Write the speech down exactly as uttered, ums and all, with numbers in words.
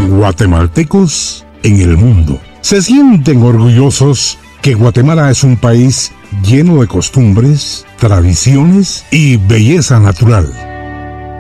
guatemaltecos en el mundo. Se sienten orgullosos que Guatemala es un país lleno de costumbres, tradiciones y belleza natural.